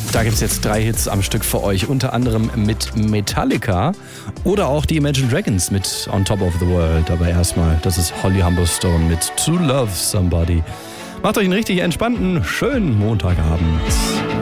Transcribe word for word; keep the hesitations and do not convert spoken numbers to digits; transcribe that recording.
Da gibt es jetzt drei Hits am Stück für euch, unter anderem mit Metallica oder auch die Imagine Dragons mit On Top of the World. Aber erstmal, das ist Holly Humberstone mit To Love Somebody. Macht euch einen richtig entspannten, schönen Montagabend.